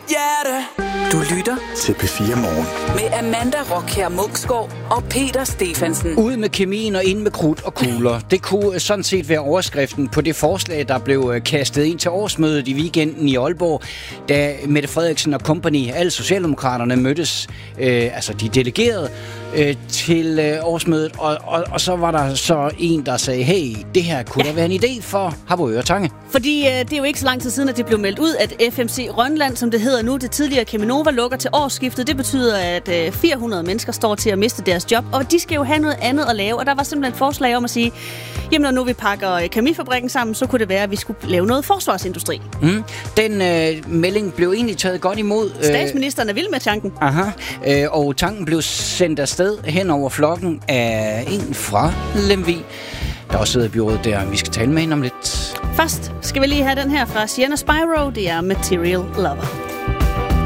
hjerte. Du lytter til P4 Morgen med Amanda Rockher Munksgaard og Peter Stefansen. Ud med kemien og ind med krudt og kugler. Det kunne sådan set være overskriften på det forslag, der blev kastet ind til årsmødet i weekenden i Aalborg, da Mette Frederiksen og company, alle socialdemokraterne, mødtes, altså de delegerede, til årsmødet. Og så var der så en, der sagde, hey, det her kunne da være en idé for Harboøre Tange. Fordi det er jo ikke så lang tid siden, at det blev meldt ud, at FMC Rønland, som det hedder nu, det tidligere Cheminova, lukker til årsskiftet. Det betyder, at 400 mennesker står til at miste deres job, og de skal jo have noget andet at lave. Og der var simpelthen et forslag om at sige, jamen når nu vi pakker kemifabrikken sammen, så kunne det være, at vi skulle lave noget forsvarsindustri. Den melding blev egentlig taget godt imod. Statsministeren er vild med tanken. Og tanken blev sendt afsted hen over flokken af en fra Lemvig, der også sidder i byrådet der. Vi skal tale med hende om lidt. Først skal vi lige have den her fra Sienna Spyro. Det er Material Lover.